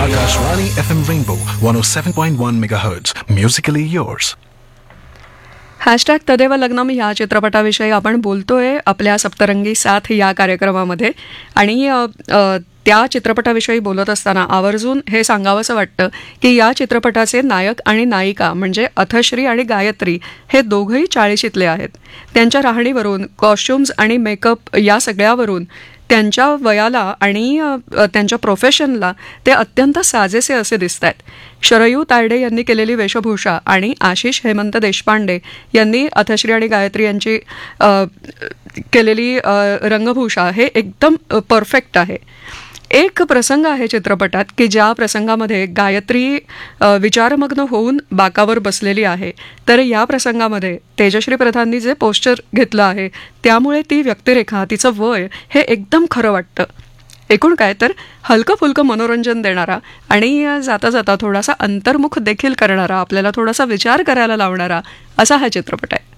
Akashvani FM Rainbow 107.1 MHz. Musically yours. Hashtag तदेव लग्नम या चित्रपटाविषयी आपण बोलतोय आपल्या सप्तरंगी साथ या कार्यक्रमामध्ये. आणि त्या चित्रपटाविषयी बोलत असताना आवर्जून हे सांगावंसं वाटतं की या चित्रपटाचे नायक आणि नायिका म्हणजे अथश्री आणि गायत्री हे दोघंही 40शीतले आहेत. त्यांच्या राहणीवरून, कॉस्ट्युम्स आणि मेकअप या सगळ्यावरून त्यांच्या वयाला आणि त्यांच्या प्रोफेशनला ते अत्यंत साजेसे असे दिसत आहेत. शरयू तायडे यांनी केलेली वेशभूषा आणि आशिष हेमंत देशपांडे यांनी अथश्री आणि गायत्री यांची केलेली रंगभूषा हे एकदम परफेक्ट आहे. एक प्रसंग आहे चित्रपटात की ज्या प्रसंगामध्ये गायत्री विचारमग्न होऊन बाकावर बसलेली आहे. तर या प्रसंगामध्ये तेजश्री प्रधाननी जे पोस्टर घेतलं आहे त्यामुळे ती व्यक्तिरेखा, तिचं वय हे एकदम खरं वाटतं. एकूण काय तर हलकं फुलकं मनोरंजन देणारा आणि जाता जाता थोडासा अंतर्मुख देखील करणारा, आपल्याला थोडासा विचार करायला लावणारा असा हा चित्रपट आहे.